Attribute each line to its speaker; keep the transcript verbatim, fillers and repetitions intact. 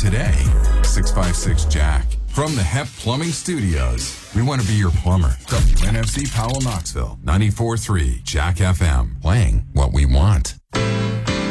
Speaker 1: today. six five six Jack. From the Hep Plumbing Studios, we want to be your plumber. W N F C Powell, Knoxville. ninety-four point three Jack F M. Playing what we want.